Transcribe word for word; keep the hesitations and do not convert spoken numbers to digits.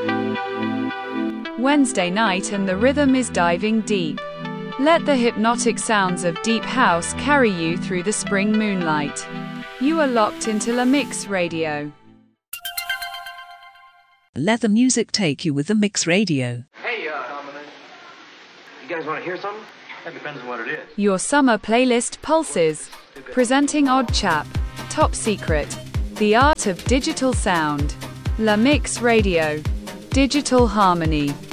Wednesday night and the rhythm is diving deep. Let the hypnotic sounds of deep house carry you through the spring moonlight. You are locked into La Mix Radio. Let the music take you with the Mix Radio. Hey, uh, you guys want to hear something? That depends on what it is. Your summer playlist pulses. Presenting Odd Chap, Top Secret, The Art of Digital Sound. La Mix Radio. Digital Harmony.